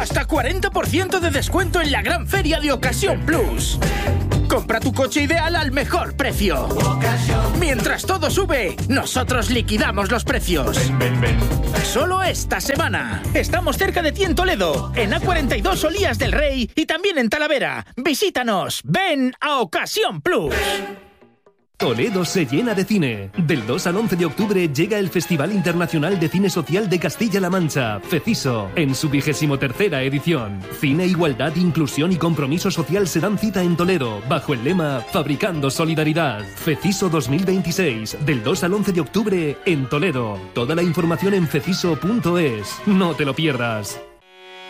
Hasta 40% de descuento en la gran feria de Ocasión Plus. Compra tu coche ideal al mejor precio. Mientras todo sube, nosotros liquidamos los precios. Solo esta semana. Estamos cerca de ti en Toledo, en A42 Olías del Rey y también en Talavera. Visítanos. Ven a Ocasión Plus. Toledo se llena de cine. Del 2 al 11 de octubre llega el Festival Internacional de Cine Social de Castilla-La Mancha, FECISO, en su 23ª edición. Cine, igualdad, inclusión y compromiso social se dan cita en Toledo, bajo el lema Fabricando Solidaridad. FECISO 2026, del 2 al 11 de octubre en Toledo. Toda la información en feciso.es. No te lo pierdas.